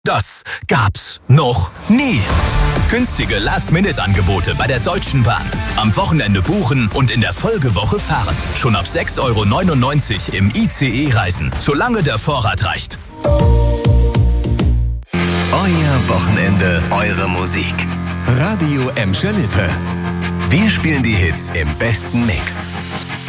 Das gab's noch nie. Günstige Last-Minute-Angebote bei der Deutschen Bahn. Am Wochenende buchen und in der Folgewoche fahren. Schon ab 6,99 € im ICE reisen, solange der Vorrat reicht. Euer Wochenende, eure Musik. Radio Emscher Lippe. Wir spielen die Hits im besten Mix.